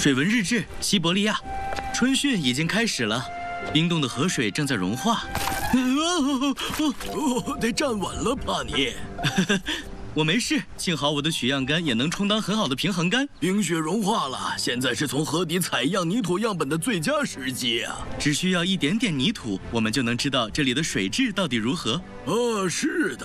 水文日志，西伯利亚，春汛已经开始了，冰冻的河水正在融化。 得站稳了，帕尼。 我没事，幸好我的取样杆也能充当很好的平衡杆。 冰雪融化了，现在是从河底采样泥土样本的最佳时机啊！ 只需要一点点泥土，我们就能知道这里的水质到底如何。 是的。